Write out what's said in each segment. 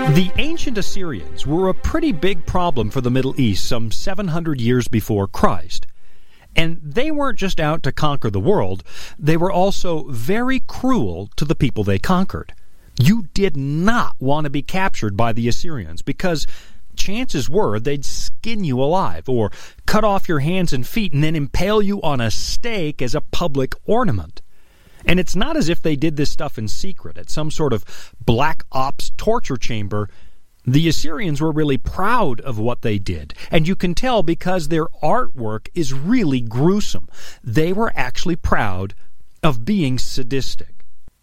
The ancient Assyrians were a pretty big problem for the Middle East some 700 years before Christ. And they weren't just out to conquer the world, they were also very cruel to the people they conquered. You did not want to be captured by the Assyrians because chances were they'd skin you alive or cut off your hands and feet and then impale you on a stake as a public ornament. And it's not as if they did this stuff in secret at some sort of black ops torture chamber. The Assyrians were really proud of what they did, and you can tell because their artwork is really gruesome. They were actually proud of being sadistic.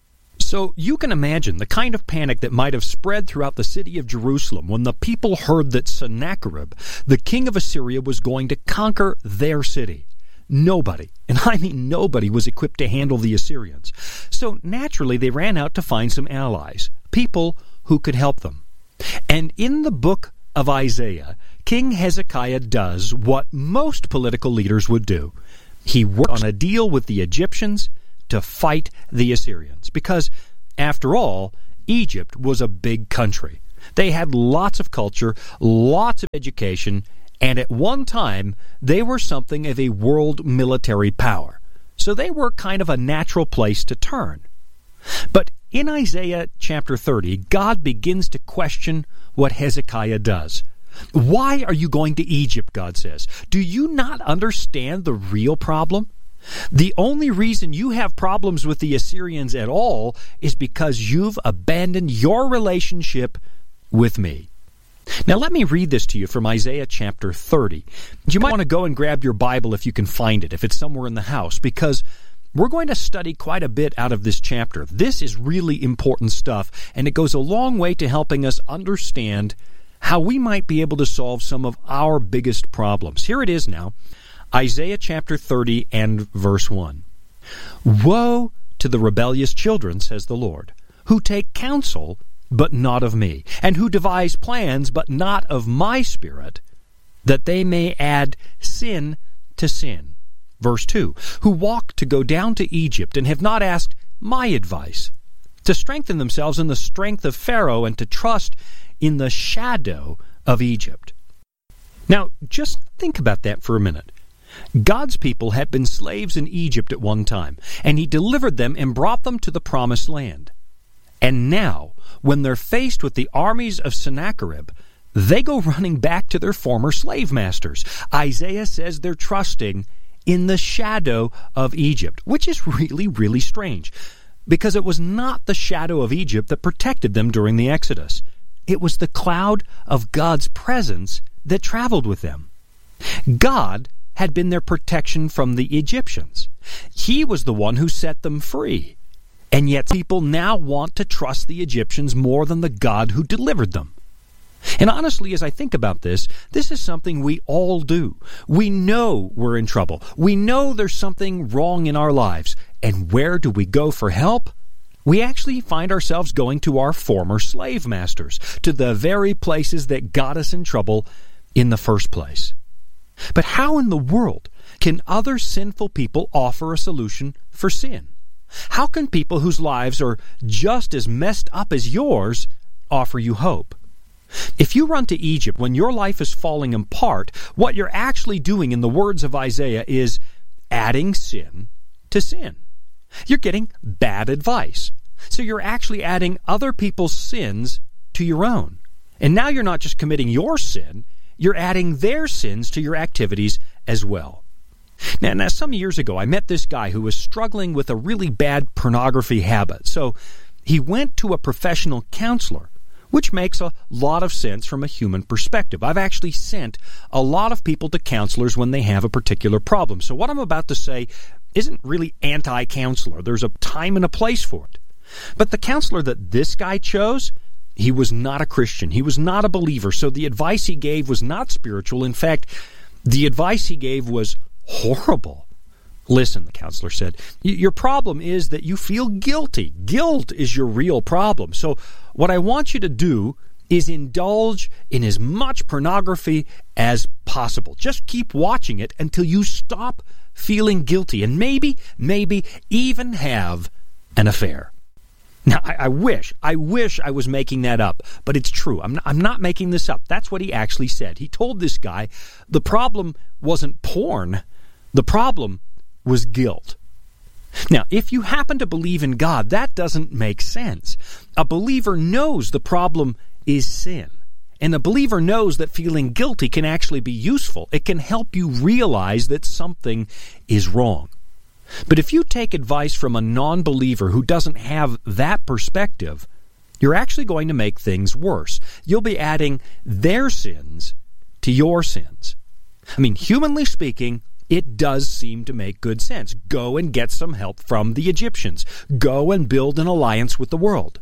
So you can imagine the kind of panic that might have spread throughout the city of Jerusalem when the people heard that Sennacherib, the king of Assyria, was going to conquer their city. Nobody, and I mean nobody, was equipped to handle the Assyrians. So naturally they ran out to find some allies, people who could help them. And in the book of Isaiah, King Hezekiah does what most political leaders would do. He works on a deal with the Egyptians to fight the Assyrians. Because, after all, Egypt was a big country. They had lots of culture, lots of education, and at one time they were something of a world military power. So they were kind of a natural place to turn. But in Isaiah chapter 30, God begins to question what Hezekiah does. Why are you going to Egypt, God says? Do you not understand the real problem? The only reason you have problems with the Assyrians at all is because you've abandoned your relationship with me. Now let me read this to you from Isaiah chapter 30. You might want to go and grab your Bible if you can find it, if it's somewhere in the house, because we're going to study quite a bit out of this chapter. This is really important stuff, and it goes a long way to helping us understand how we might be able to solve some of our biggest problems. Here it is now, Isaiah chapter 30 and verse 1. Woe to the rebellious children, says the Lord, who take counsel, but not of me, and who devise plans, but not of my spirit, that they may add sin to sin. Verse 2, who walk to go down to Egypt and have not asked my advice, to strengthen themselves in the strength of Pharaoh and to trust in the shadow of Egypt. Now, just think about that for a minute. God's people had been slaves in Egypt at one time, and He delivered them and brought them to the promised land. And now, when they're faced with the armies of Sennacherib, they go running back to their former slave masters. Isaiah says they're trusting in the shadow of Egypt, which is really, really strange, because it was not the shadow of Egypt that protected them during the Exodus. It was the cloud of God's presence that traveled with them. God had been their protection from the Egyptians. He was the one who set them free. And yet people now want to trust the Egyptians more than the God who delivered them. And honestly, as I think about this is something we all do. We know we're in trouble. We know there's something wrong in our lives. And where do we go for help? We actually find ourselves going to our former slave masters, to the very places that got us in trouble in the first place. But how in the world can other sinful people offer a solution for sin? How can people whose lives are just as messed up as yours offer you hope? If you run to Egypt when your life is falling apart, what you're actually doing, in the words of Isaiah, is adding sin to sin. You're getting bad advice. So you're actually adding other people's sins to your own. And now you're not just committing your sin, you're adding their sins to your activities as well. Now, some years ago, I met this guy who was struggling with a really bad pornography habit. So he went to a professional counselor, which makes a lot of sense from a human perspective. I've actually sent a lot of people to counselors when they have a particular problem. So what I'm about to say isn't really anti-counselor. There's a time and a place for it. But the counselor that this guy chose, he was not a Christian. He was not a believer. So the advice he gave was not spiritual. In fact, the advice he gave was horrible. Listen, the counselor said, your problem is that you feel guilty. Guilt is your real problem. So what I want you to do is indulge in as much pornography as possible. Just keep watching it until you stop feeling guilty and maybe even have an affair. Now, I wish I was making that up, but it's true. I'm not making this up. That's what he actually said. He told this guy the problem wasn't porn. The problem was guilt. Now, if you happen to believe in God, that doesn't make sense. A believer knows the problem is sin. And a believer knows that feeling guilty can actually be useful. It can help you realize that something is wrong. But if you take advice from a non-believer who doesn't have that perspective, you're actually going to make things worse. You'll be adding their sins to your sins. I mean, humanly speaking, it does seem to make good sense. Go and get some help from the Egyptians. Go and build an alliance with the world.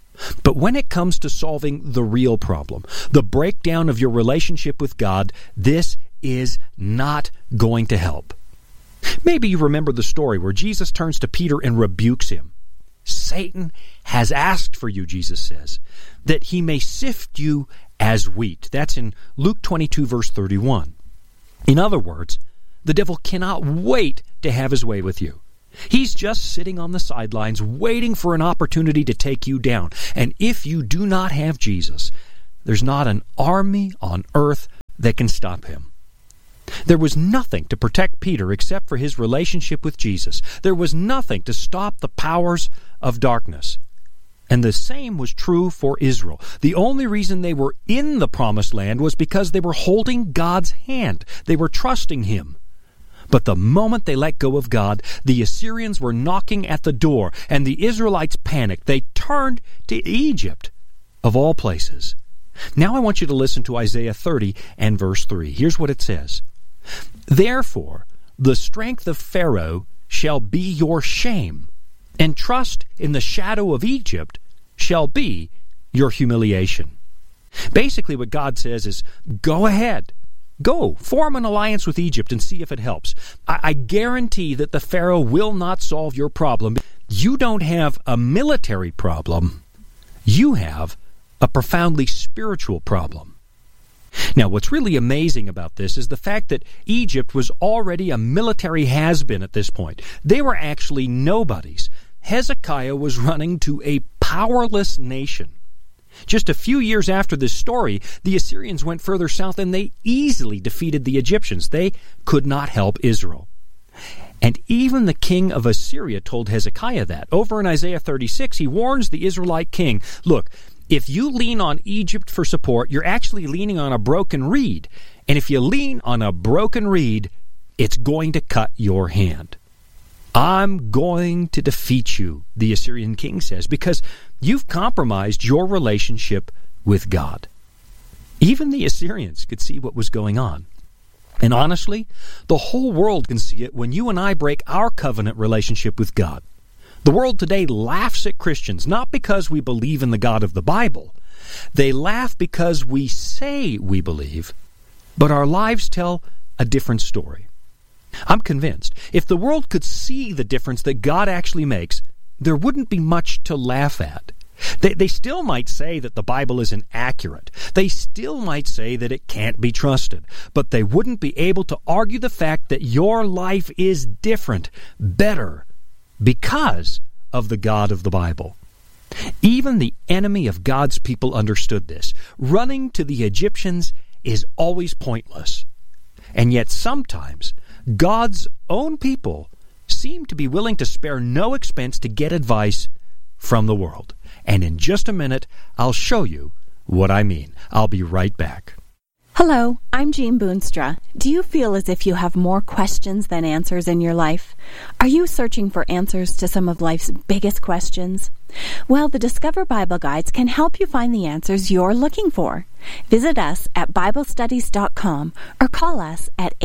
But when it comes to solving the real problem, the breakdown of your relationship with God, this is not going to help. Maybe you remember the story where Jesus turns to Peter and rebukes him. Satan has asked for you, Jesus says, that he may sift you as wheat. That's in Luke 22, verse 31. In other words, the devil cannot wait to have his way with you. He's just sitting on the sidelines waiting for an opportunity to take you down. And if you do not have Jesus, there's not an army on earth that can stop him. There was nothing to protect Peter except for his relationship with Jesus. There was nothing to stop the powers of darkness. And the same was true for Israel. The only reason they were in the promised land was because they were holding God's hand. They were trusting him. But the moment they let go of God, the Assyrians were knocking at the door, and the Israelites panicked. They turned to Egypt, of all places. Now I want you to listen to Isaiah 30 and verse 3. Here's what it says. Therefore, the strength of Pharaoh shall be your shame, and trust in the shadow of Egypt shall be your humiliation. Basically what God says is, go ahead. Go, form an alliance with Egypt and see if it helps. I guarantee that the Pharaoh will not solve your problem. You don't have a military problem. You have a profoundly spiritual problem. Now, what's really amazing about this is the fact that Egypt was already a military has-been at this point. They were actually nobodies. Hezekiah was running to a powerless nation. Just a few years after this story, the Assyrians went further south and they easily defeated the Egyptians. They could not help Israel. And even the king of Assyria told Hezekiah that. Over in Isaiah 36, he warns the Israelite king, look, if you lean on Egypt for support, you're actually leaning on a broken reed. And if you lean on a broken reed, it's going to cut your hand. I'm going to defeat you, the Assyrian king says, because you've compromised your relationship with God. Even the Assyrians could see what was going on. And honestly, the whole world can see it when you and I break our covenant relationship with God. The world today laughs at Christians, not because we believe in the God of the Bible. They laugh because we say we believe, but our lives tell a different story. I'm convinced if the world could see the difference that God actually makes, there wouldn't be much to laugh at. They still might say that the Bible isn't accurate. They still might say that it can't be trusted. But they wouldn't be able to argue the fact that your life is different, better, because of the God of the Bible. Even the enemy of God's people understood this. Running to the Egyptians is always pointless. And yet sometimes God's own people seem to be willing to spare no expense to get advice from the world. And in just a minute, I'll show you what I mean. I'll be right back. Hello, I'm Jean Boonstra. Do you feel as if you have more questions than answers in your life? Are you searching for answers to some of life's biggest questions? Well, the Discover Bible Guides can help you find the answers you're looking for. Visit us at BibleStudies.com or call us at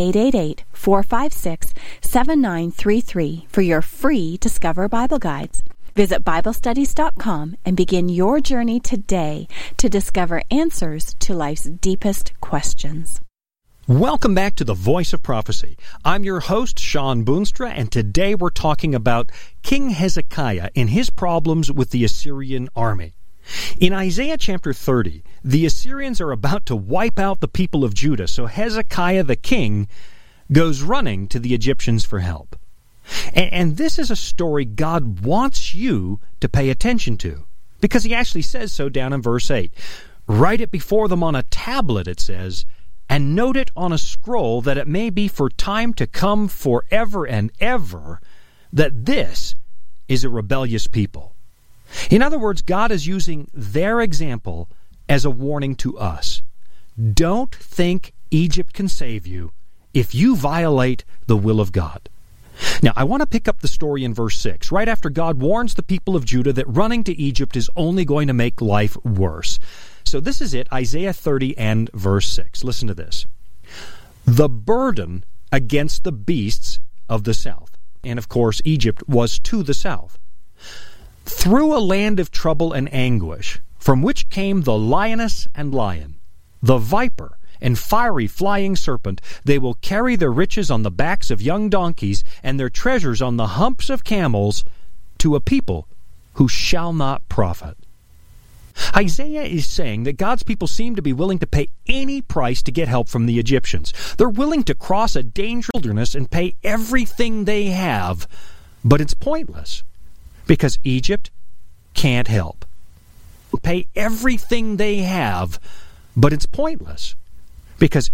888-456-7933 for your free Discover Bible Guides. Visit BibleStudies.com and begin your journey today to discover answers to life's deepest questions. Welcome back to the Voice of Prophecy. I'm your host, Sean Boonstra, and today we're talking about King Hezekiah and his problems with the Assyrian army. In Isaiah chapter 30, the Assyrians are about to wipe out the people of Judah, so Hezekiah the king goes running to the Egyptians for help. And this is a story God wants you to pay attention to, because he actually says so down in verse 8. Write it before them on a tablet, it says, and note it on a scroll, that it may be for time to come forever and ever, that this is a rebellious people. In other words, God is using their example as a warning to us. Don't think Egypt can save you if you violate the will of God. Now, I want to pick up the story in verse 6, right after God warns the people of Judah that running to Egypt is only going to make life worse. So this is it, Isaiah 30 and verse 6. Listen to this. The burden against the beasts of the south. And of course, Egypt was to the south. Through a land of trouble and anguish, from which came the lioness and lion, the viper and fiery flying serpent, they will carry their riches on the backs of young donkeys and their treasures on the humps of camels, to a people who shall not profit. Isaiah is saying that God's people seem to be willing to pay any price to get help from the Egyptians. They're willing to cross a dangerous wilderness and pay everything they have, but it's pointless, because Egypt can't help. Pay everything they have, but it's pointless, because